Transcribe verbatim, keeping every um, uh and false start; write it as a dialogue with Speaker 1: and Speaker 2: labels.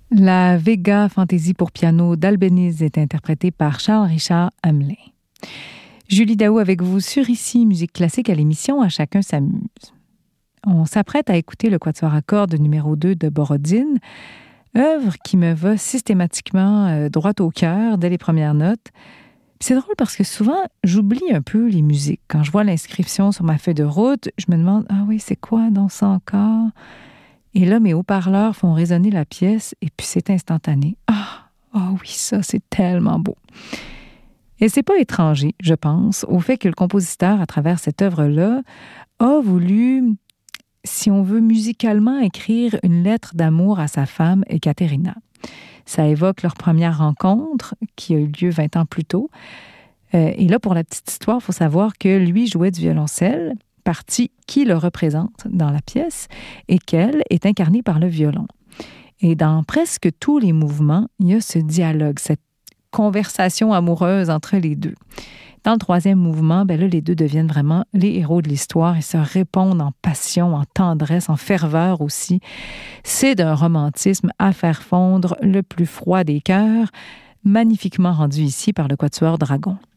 Speaker 1: La Vega Fantaisie pour piano d'Albéniz est interprétée par Charles-Richard Hamelin. Julie Daou avec vous sur Ici Musique classique à l'émission À chacun s'amuse. On s'apprête à écouter le quatuor à cordes numéro deux de Borodine, œuvre qui me va systématiquement euh, droit au cœur dès les premières notes. Puis c'est drôle parce que souvent, j'oublie un peu les musiques. Quand je vois l'inscription sur ma feuille de route, je me demande « Ah oui, c'est quoi dans ça encore? » Et là, mes haut-parleurs font résonner la pièce et puis c'est instantané. Ah, oh oui, ça, c'est tellement beau. Et c'est pas étranger, je pense, au fait que le compositeur, à travers cette œuvre-là, a voulu, si on veut musicalement, écrire une lettre d'amour à sa femme, Ekaterina. Ça évoque leur première rencontre, qui a eu lieu vingt ans plus tôt. Euh, et là, pour la petite histoire, il faut savoir que lui jouait du violoncelle, partie qui le représente dans la pièce, et qu'elle est incarnée par le violon. Et dans presque tous les mouvements, il y a ce dialogue, cette conversation amoureuse entre les deux. Dans le troisième mouvement, ben là, les deux deviennent vraiment les héros de l'histoire et se répondent en passion, en tendresse, en ferveur aussi. C'est d'un romantisme à faire fondre le plus froid des cœurs, magnifiquement rendu ici par le quatuor Dragon.